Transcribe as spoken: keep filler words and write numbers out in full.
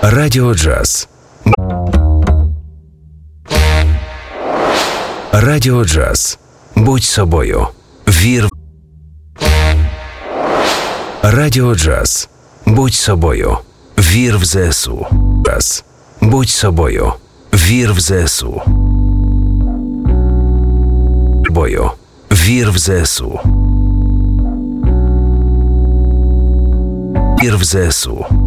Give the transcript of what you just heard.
Радіо Джаз. Радіо Джаз. Будь собою. Вір. Радіо Джаз. Будь собою. Вір в ЗСУ. Джаз. Будь собою. Вір в ЗСУ. Бою. Вір в ЗСУ. Вір в ЗСУ.